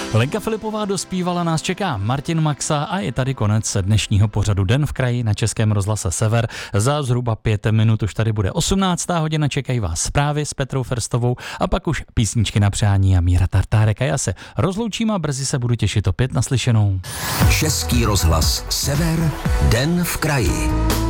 Lenka Filipová dospívala, nás čeká Martin Maxa a je tady konec dnešního pořadu Den v kraji na Českém rozhlase Sever. Za zhruba 5 minut už tady bude 18. hodina, čekají vás zprávy s Petrou Ferstovou a pak už písničky na přání a Míra Tartárek. A já se rozloučím a brzy se budu těšit opět naslyšenou. Český rozhlas Sever, Den v kraji.